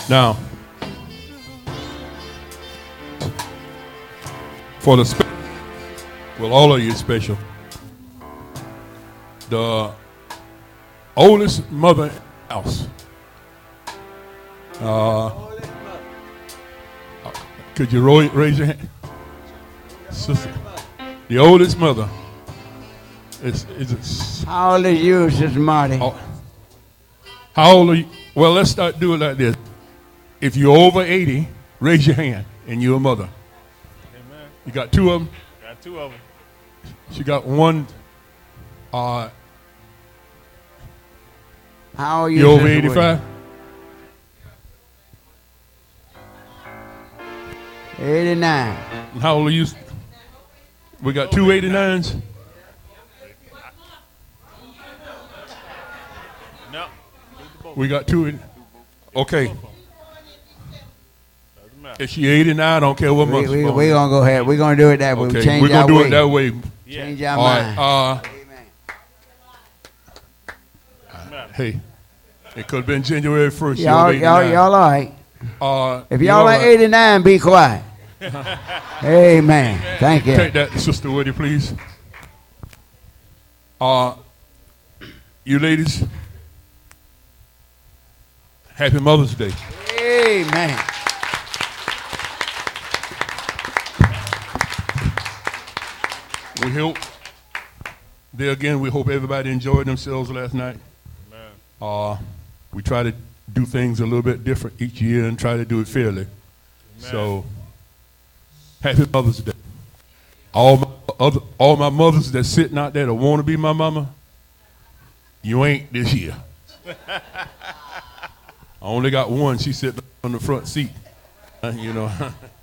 Now, for the well, all of you special. The oldest mother in the house. Could you raise your hand? Sister, the oldest mother. How old are you, Sister Marty? How old are you? Well, let's start doing like this. If you're over 80, raise your hand, and you're a mother. Amen. You got two of them? Got two of them. She got one. How old are you? You over 85? 89. How old are you? We got two 89s. No. We got two. Okay. If she 89, I don't care what month. We're going to go ahead. We're going to do it that way. Okay, Change we're going to do way. it that way. Yeah. Change our All mind. right. Hey, it could have been January 1st. Y'all all right. If y'all are right. 89, be quiet. Amen. Thank you. Take that, Sister Woody, please. You ladies, happy Mother's Day. Amen. We hope, there again, we hope everybody enjoyed themselves last night. We try to do things a little bit different each year and try to do it fairly. Amen. So, happy Mother's Day. All my mothers that's sitting out there that want to be my mama, you ain't this year. I only got one. She's sitting on the front seat. You know.